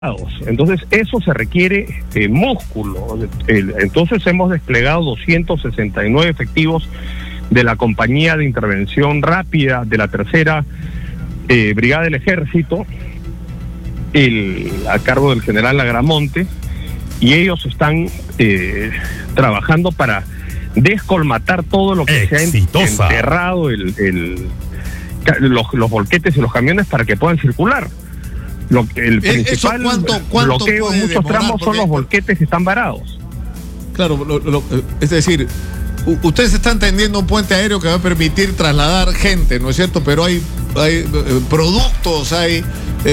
Entonces eso se requiere músculo. Entonces hemos desplegado 269 efectivos de la compañía de intervención rápida de la tercera brigada del ejército, a cargo del general Agramonte, y ellos están trabajando para descolmatar todo lo que se ha enterrado, los volquetes y los camiones, para que puedan circular. El principal bloqueo en muchos tramos son los volquetes que están varados. Claro, es decir, ustedes están tendiendo un puente aéreo que va a permitir trasladar gente, ¿no es cierto? Pero hay productos, hay...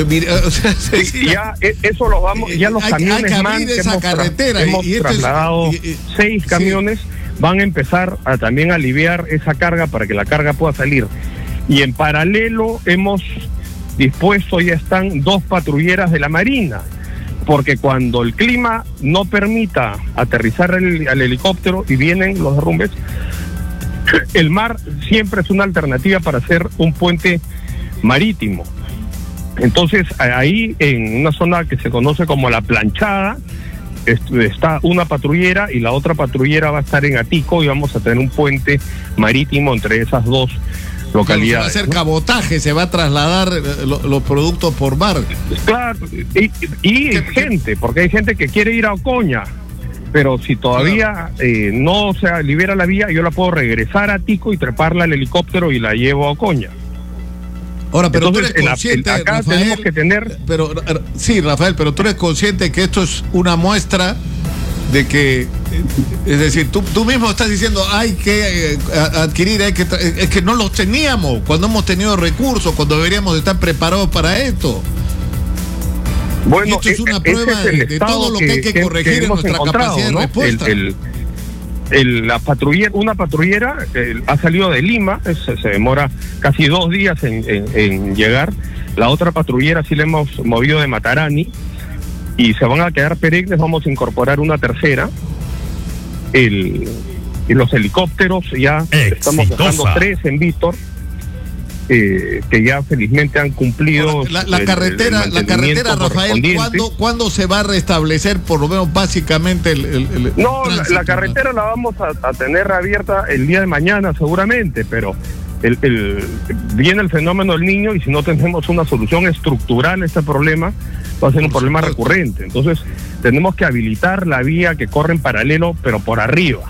eso lo vamos, ya los camiones MAN que hemos trasladado 6 camiones, van a empezar a también aliviar esa carga para que la carga pueda salir. Y en paralelo hemos dispuesto, ya están 2 patrulleras de la Marina, porque cuando el clima no permita aterrizar al helicóptero y vienen los derrumbes, el mar siempre es una alternativa para hacer un puente marítimo. Entonces ahí, en una zona que se conoce como La Planchada, está una patrullera y la otra patrullera va a estar en Atico, y vamos a tener un puente marítimo entre esas 2 localidades. Se va a hacer cabotaje, se va a trasladar los productos por mar. Claro, y gente, porque hay gente que quiere ir a Ocoña, pero si todavía no se libera la vía, yo la puedo regresar a Tico y treparla al helicóptero y la llevo a Ocoña. Ahora, pero entonces, tú eres consciente, acá Rafael, tenemos que tener... Sí, Rafael, pero tú eres consciente que esto es una muestra de que, es decir, tú mismo estás diciendo hay que adquirir, es que no los teníamos cuando hemos tenido recursos, cuando deberíamos estar preparados para esto. Bueno, y esto es una prueba de todo lo que hay que corregir en nuestra capacidad de respuesta. Una patrullera ha salido de Lima, se demora casi 2 días en llegar. La otra patrullera sí la hemos movido de Matarani, y se van a quedar perennes. Vamos a incorporar una tercera. Y los helicópteros ya estamos dejando 3 en Víctor, que ya felizmente han cumplido. La carretera, Rafael, ¿cuándo se va a restablecer, por lo menos básicamente No, la carretera la vamos a tener abierta el día de mañana seguramente, pero viene el fenómeno del Niño, y si no tenemos una solución estructural a este problema, va a ser un problema recurrente. Entonces tenemos que habilitar la vía que corre en paralelo, pero por arriba.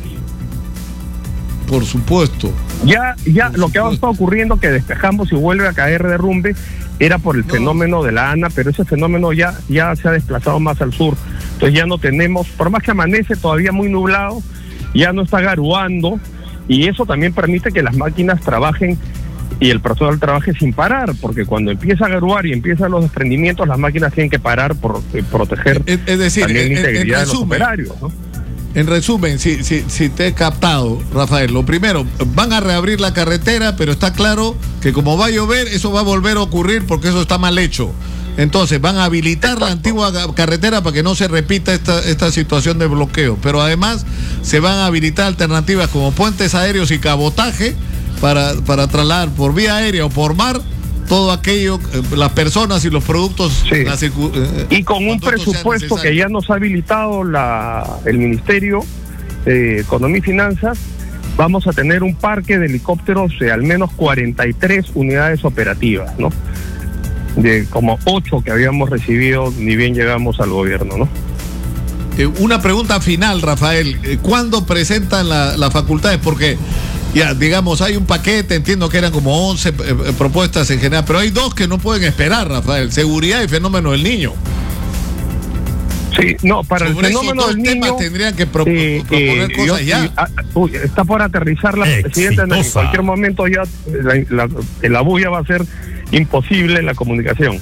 Por supuesto. Ya lo que ha estado ocurriendo, que despejamos y vuelve a caer derrumbe, era por el fenómeno de la ANA, pero ese fenómeno ya se ha desplazado más al sur. Entonces ya no tenemos, por más que amanece todavía muy nublado, ya no está garuando, y eso también permite que las máquinas trabajen y el personal trabaje sin parar, porque cuando empieza a garuar y empiezan los desprendimientos, las máquinas tienen que parar por proteger, es decir, también la integridad de los operarios, ¿no? En resumen, si te he captado, Rafael, lo primero, van a reabrir la carretera, pero está claro que como va a llover, eso va a volver a ocurrir porque eso está mal hecho. Entonces van a habilitar la antigua carretera para que no se repita esta situación de bloqueo, pero además se van a habilitar alternativas como puentes aéreos y cabotaje para trasladar por vía aérea o por mar todo aquello, las personas y los productos. Sí. Y con un presupuesto que ya nos ha habilitado el Ministerio de Economía y Finanzas, vamos a tener un parque de helicópteros de al menos 43 unidades operativas, ¿no? De como 8 que habíamos recibido ni bien llegamos al gobierno, ¿no? Una pregunta final, Rafael. ¿Cuándo presentan las facultades? Porque ya, digamos, hay un paquete, entiendo que eran como 11 propuestas en general, pero hay 2 que no pueden esperar, Rafael: seguridad y fenómeno del Niño. Sí, no, para el fenómeno del Niño tendrían que proponer cosas ya. Está por aterrizar la presidenta, en cualquier momento ya la bulla va a ser imposible en la comunicación.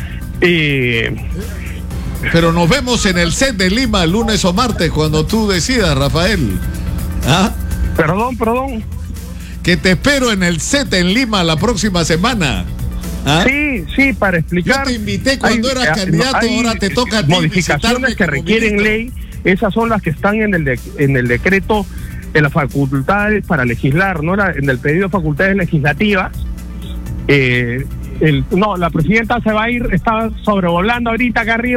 Pero nos vemos en el set de Lima lunes o martes, cuando tú decidas, Rafael. ¿Ah? Perdón. Que te espero en el set en Lima la próxima semana. ¿Ah? Sí, para explicar. Yo te invité cuando eras candidato, ahora te toca a ti modificaciones que requieren ministro. Ley, esas son las que están en el decreto de las facultades para legislar, ¿no? En el pedido de facultades legislativas, No, la presidenta se va a ir, está sobrevolando ahorita acá arriba.